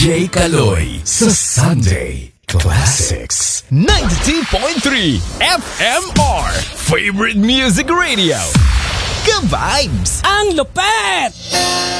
Jay Kaloy sa Sunday Classics 92.3 FMR Favorite Music Radio. Ka-vibes! Ang lupet!